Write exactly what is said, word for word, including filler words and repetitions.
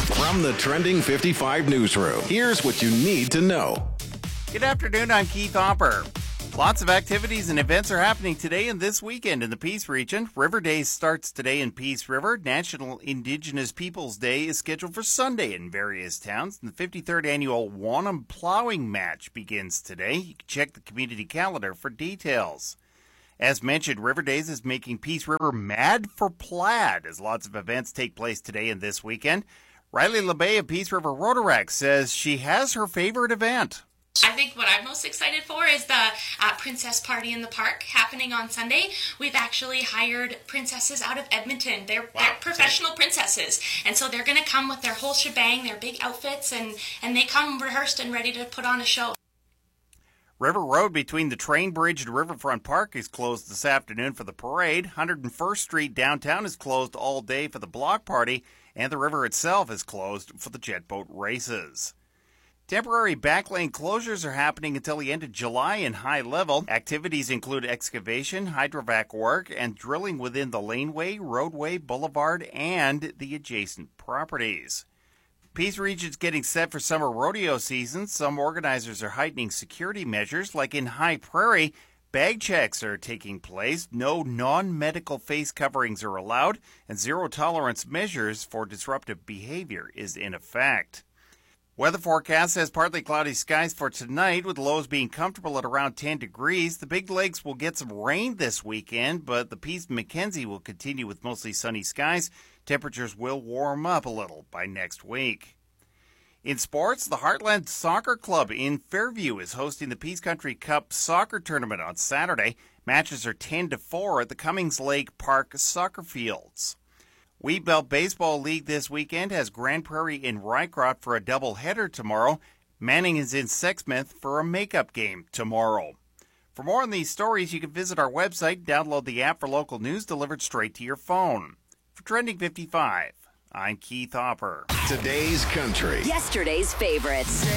From the Trending fifty-five newsroom, here's what you need to know. Good afternoon, I'm Keith Hopper. Lots of activities and events are happening today and this weekend in the Peace region. River Days starts today in Peace River. National Indigenous Peoples Day is scheduled for Sunday in various towns. And the fifty-third annual Wanam Plowing Match begins today. You can check the community calendar for details. As mentioned, River Days is making Peace River mad for plaid as lots of events take place today and this weekend. Riley LeBay of Peace River Rotaract says she has her favorite event. I think what I'm most excited for is the uh, Princess Party in the Park happening on Sunday. We've actually hired princesses out of Edmonton. They're, wow. they're professional princesses, and so they're going to come with their whole shebang, their big outfits, and, and they come rehearsed and ready to put on a show. River Road between the Train Bridge and Riverfront Park is closed this afternoon for the parade. one hundred first Street downtown is closed all day for the block party, and the river itself is closed for the jet boat races. Temporary backlane closures are happening until the end of July in High Level. Activities include excavation, hydrovac work, and drilling within the laneway, roadway, boulevard, and the adjacent properties. Peace Region's getting set for summer rodeo season. Some organizers are heightening security measures, like in High Prairie. Bag checks are taking place, no non-medical face coverings are allowed, and zero-tolerance measures for disruptive behavior is in effect. Weather forecast says partly cloudy skies for tonight, with lows being comfortable at around ten degrees. The Big Lakes will get some rain this weekend, but the Peace Mackenzie will continue with mostly sunny skies. Temperatures will warm up a little by next week. In sports, the Heartland Soccer Club in Fairview is hosting the Peace Country Cup soccer tournament on Saturday. Matches are ten to four at the Cummings Lake Park soccer fields. Wheatbelt Baseball League this weekend has Grand Prairie in Rycroft for a doubleheader tomorrow. Manning is in Sexsmith for a makeup game tomorrow. For more on these stories, you can visit our website, download the app for local news delivered straight to your phone. For Trending fifty-five, I'm Keith Hopper. Today's country. Yesterday's favorites.